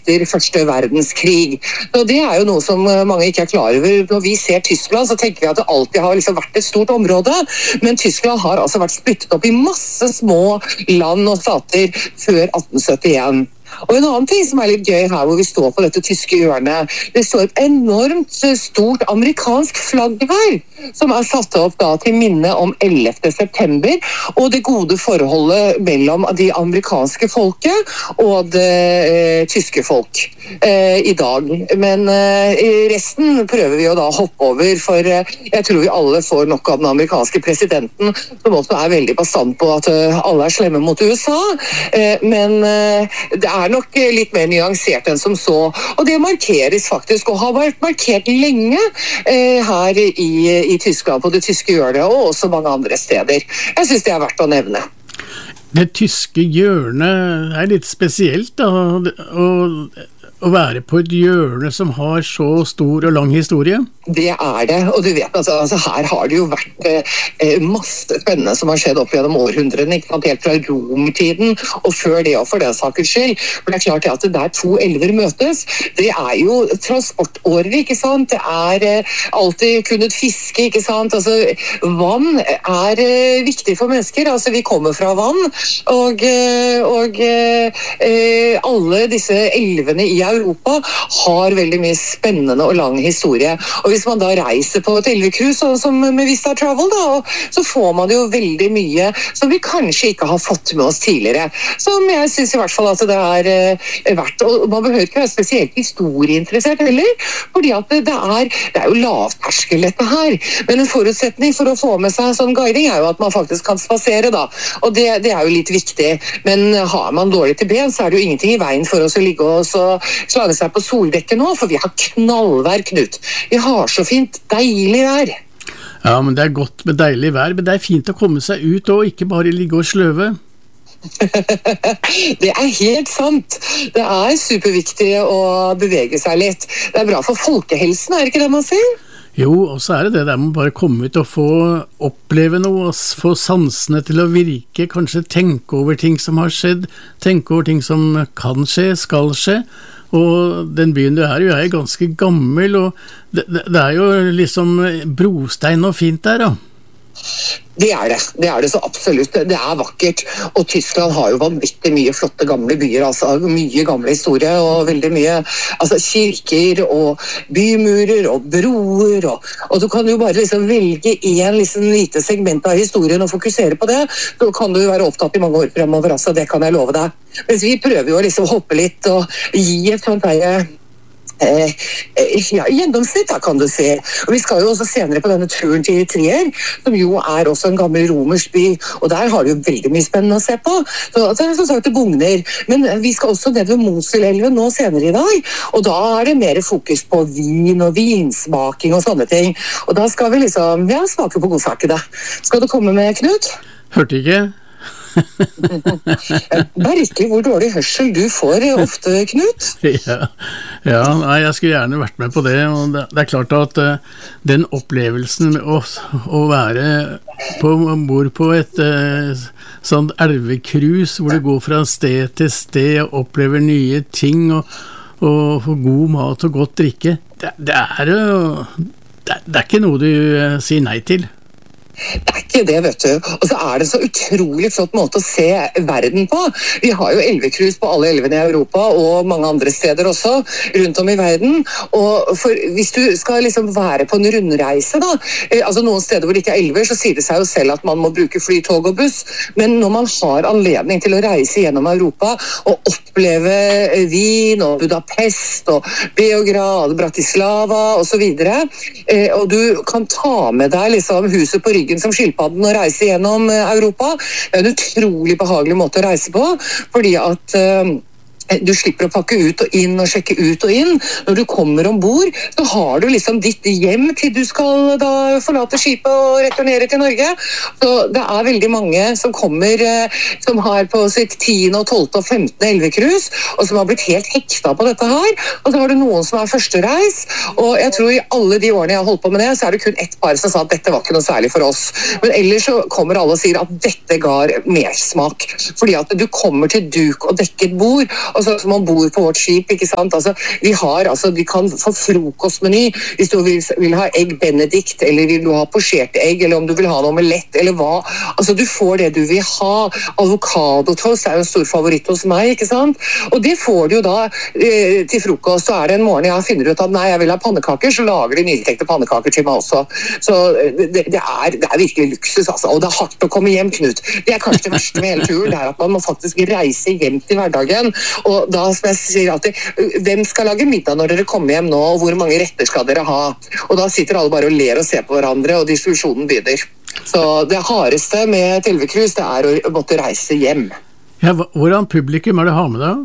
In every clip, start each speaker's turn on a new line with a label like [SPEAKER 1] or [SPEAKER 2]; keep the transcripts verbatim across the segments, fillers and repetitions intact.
[SPEAKER 1] etter første verdenskrig. Så det er jo noe som mange ikke er klar over. Når vi ser Tyskland, så tenker vi at det alltid har liksom vært et stort område, men Tyskland har altså vært splittet opp i masse små land og stater før atten syttien. Og en annen ting som er litt gøy her hvor vi står på dette tyske hjørnet, det står et enormt stort amerikansk flagg her, som er satt opp da til minne om ellevte september, og det gode forholdet mellom de amerikanske folket og det eh, tyske folk eh, i dag. Men eh, resten prøver vi jo da å hoppe over, for eh, jeg tror vi alle får nok av den amerikanske presidenten, som også er veldig bastant på at eh, alle er slemme mot U S A, eh, men eh, det er nok litt mer nyansert enn som så. Og det markeres faktisk, og har vært markert lenge eh, her i, i Tyskland, på det tyske hjørnet, og også mange andre steder. Jeg synes det er verdt å nevne.
[SPEAKER 2] Det tyske hjørnet er litt spesielt, da, og å være på et hjørne som har så stor og lang historie?
[SPEAKER 1] Det er det, og du vet, altså, altså her har det jo vært eh, masse spennende som har skjedd opp gjennom århundrene, ikke sant, helt fra romertiden, og før det, og for den sakens skyld. For det er klart at det der to elver møtes, det er jo transportårer, ikke sant? Det er eh, alltid kunnet fiske, ikke sant? Altså, vann er eh, viktig for mennesker, altså vi kommer fra vann, og, eh, og eh, alle disse elvene i Europa har veldig mye spennende og lang historie. Og hvis man da reiser på et elvekrus, som med Vista Travel, da, så får man jo veldig mye som vi kanskje ikke har fått med oss tidligere. Som jeg synes i hvert fall at det er eh, verdt. Og man behøver ikke være spesielt historieinteressert heller, fordi at det er, det er jo lavterskel dette her. Men en forutsetning for å få med seg sånn guiding er jo at man faktisk kan spasere, da. Og det, det er jo litt viktig. Men har man dårlig til ben, så er det jo ingenting i veien for oss å ligge og så slage seg på soldekket nå, for vi har knallvær, Knut. Vi har så fint, deilig vær.
[SPEAKER 2] Ja, men det er godt med deilig vær, men det er fint å komme seg ut og ikke bare ligge og sløve.
[SPEAKER 1] Det er helt sant. Det er superviktig å bevege seg litt. Det er bra for folkehelsen, er det ikke det man sier?
[SPEAKER 2] Jo, og så er det det der med bare komme ut og få oppleve noe, få sansene til å virke, kanskje tenke over ting som har skjedd, tenke over ting som kan skje, skal skje. Og den byen du er jo er ganske gammel, og det, det er jo liksom brostein og fint der, da.
[SPEAKER 1] Det er det, det er det så absolutt. Det er vakkert, og Tyskland har jo vanvittig mye flotte gamle byer, altså mye gamle historie, og veldig mye altså, kirker og bymurer og broer, og, og du kan jo bare liksom velge en liksom, lite segment av historien og fokusere på det, så kan du være opptatt i mange år fremover, altså, det kan jeg love deg. Mens vi prøver jo å liksom hoppe litt og gi et sånt veie Eh, ja, gjennomsnitt da, kan du se. Og vi skal jo også senere på denne turen til Trier, som jo er også en gammel romersk by, og der har det jo veldig mye spennende å se på. Så det er som sagt det bugner. Men vi skal også ned ved Moselelven nå senere i dag, og da er det mer fokus på vin og vinsmaking og sånne ting. Og da skal vi liksom, ja, smake på godsakene. Skal du komme med, Knut?
[SPEAKER 2] Hørte ikke.
[SPEAKER 1] Merkelig hvor dårlig hørsel du får ofte, Knut.
[SPEAKER 2] Ja, ja nei, jeg skulle gjerne vært med på det, og det, det er klart at uh, den opplevelsen med å, å være på, bor på et uh, sånt elvekrus, hvor det går fra sted til sted og opplever nye ting, og, og får god mat og godt drikke, det, det, er, uh, det, det er ikke noe du uh, sier nei til.
[SPEAKER 1] Det er ikke det, vet du. Og så er det så utrolig flott måte å se verden på. Vi har jo elvekrus på alle elvene i Europa, og mange andre steder også, rundt om i verden. Og for, hvis du skal liksom være på en rundreise, da, eh, altså noen steder hvor det ikke er elver, så sier det seg jo selv at man må bruke fly, tog og buss. Men når man har anledning til å reise gjennom Europa, og oppleve Wien, og Budapest, og Beograd, Bratislava, og så videre, eh, og du kan ta med deg liksom huset på ryggen som skilpadden og reise gjennom Europa. Det er en utrolig behagelig måte å reise på, fordi at uh, du slipper å pakke ut og inn og sjekke ut og inn. Når du kommer ombord, så har du liksom ditt hjem til du skal da forlate skipet og returnere til Norge. Så det er veldig mange som kommer, som har på sitt tiende og tolvte og femtende elvekrus, og som har blitt helt hekta på dette her. Og så har du noen som er førstereis, og jeg tror i alle de årene jeg har holdt på med det, så er det kun ett par som sa at dette var ikke noe særlig for oss. Men ellers så kommer alle og sier at dette ga mersmak, fordi at du kommer til duk og dekket bord, altså som man bor på vårt skip, ikke sant? Altså, vi har, altså, vi kan få frokostmeny hvis du vil, vil ha egg benedikt, eller vil du ha posjerte egg, eller om du vil ha noe omelett, eller hva. Altså, du får det du vil ha. Avokadotoast er jo en stor favoritt hos meg, ikke sant? Og det får du jo da eh, til frokost, så er det en morgen jeg finner ut at nei, jeg vil ha pannekaker, så lager de nystekte pannekaker til meg også. Så det, det, er, det er virkelig luksus, altså. Og det er hardt å komme hjem, Knut. Det er kanskje det verste med hele turen, det er at man må faktisk reise hjem til hverdagen. Og da, som jeg sier alltid, hvem skal lage middag når dere kommer hjem nå, og hvor mange retter skal dere ha? Og da sitter alle bare og ler og ser på hverandre, og diskusjonen begynner. Så det hardeste med et elvecruise, det er å måtte reise hjem.
[SPEAKER 2] Ja, hvordan publikum er det å ha med deg?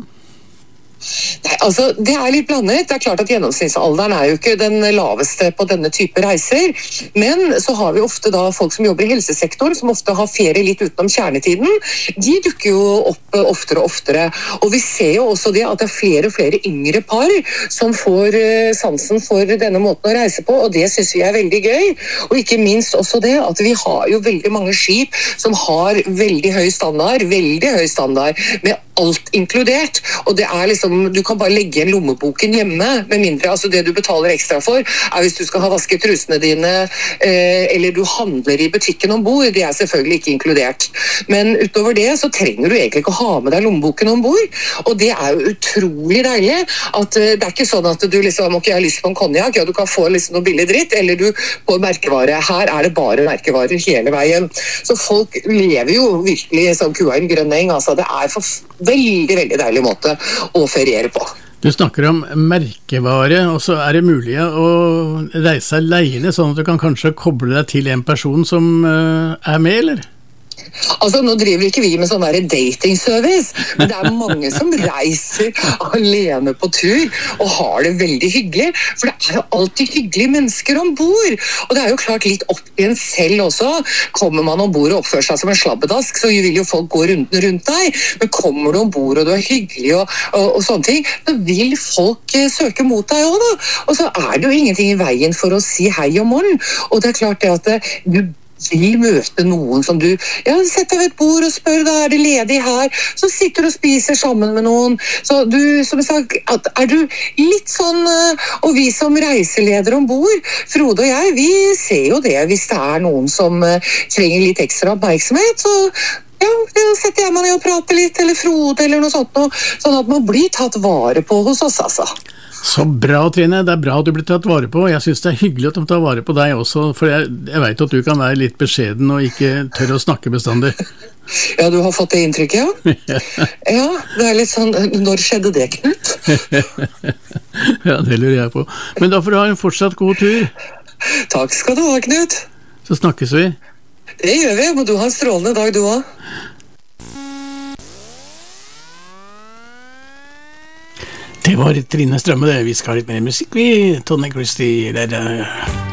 [SPEAKER 1] Nei, altså, det er litt blandet. Det er klart at gjennomsnittsalderen er jo ikke den laveste på denne type reiser, men så har vi ofte da folk som jobber i helsesektoren, som ofte har ferie litt utenom kjernetiden. De dukker jo opp oftere og oftere, og vi ser jo også det at det er flere og flere yngre par som får sansen for denne måten å reise på, og det synes vi er veldig gøy. Og ikke minst også det at vi har jo veldig mange skip som har veldig høy standard, veldig høy standard, med alt inkludert, og det er liksom, du kan bare legge igjen lommeboken hjemme, med mindre, altså det du betaler ekstra for, er hvis du skal ha vasket trusene dine, eh, eller du handler i butikken ombord, det er selvfølgelig ikke inkludert. Men utover det, så trenger du egentlig ikke å ha med deg lommeboken ombord, og det er jo utrolig deilig, at eh, det er ikke sånn at du liksom, ok, jeg har lyst på en konjak, ja, du kan få liksom noe billig dritt, eller du på merkevare, her er det bare merkevarer hele veien. Så folk lever jo virkelig som kua i en grønn eng, altså det er for veldig, veldig deilig måte å feriere på.
[SPEAKER 2] Du snakker om merkevare, og så er det mulig å reise alene, sånn at du kan kanskje koble deg til en person som er med, eller?
[SPEAKER 1] Altså, nå driver ikke vi med sånn der dating-service, men det er mange som reiser alene på tur og har det veldig hyggelig, for det er jo alltid hyggelige mennesker ombord. Og det er jo klart litt opp i en selv også. Kommer man ombord og oppfører seg som en slabbedask, så vil jo folk gå rundt, rundt deg. Men kommer du ombord og du er hyggelig og, og, og sånne ting, så vil folk eh, søke mot deg også da. Og så er det jo ingenting i veien for å si hei om morgen. Og det er klart det at det, du vil møte noen som du, ja, setter ved et bord og spør, da er det ledig her, så sitter du og spiser sammen med noen, så du, som jeg sa, er du litt sånn, og vi som reiseleder ombord, Frode og jeg, vi ser jo det, hvis det er noen som trenger litt ekstra oppmerksomhet, så ja, setter jeg meg ned og prater litt, eller Frode, eller noe sånt, sånn at man blir tatt vare på hos oss, altså.
[SPEAKER 2] Så bra, Trine. Det er bra at du blir tatt vare på. Jeg synes det er hyggelig at de tar vare på deg også, for jeg, jeg vet at du kan være litt beskjeden og ikke tørre å snakke bestandig.
[SPEAKER 1] Ja, du har fått det inntrykket, ja? Ja, det er litt sånn, når skjedde det, Knut?
[SPEAKER 2] Ja, det lurer jeg på. Men da får du ha en fortsatt god tur.
[SPEAKER 1] Takk skal du ha, Knut.
[SPEAKER 2] Så snakkes vi.
[SPEAKER 1] Det gjør vi, må du ha en strålende dag, du også.
[SPEAKER 2] Det var Trine Strømme, det. Vi skal ha litt mer musikk, vi. Tony Christie, der...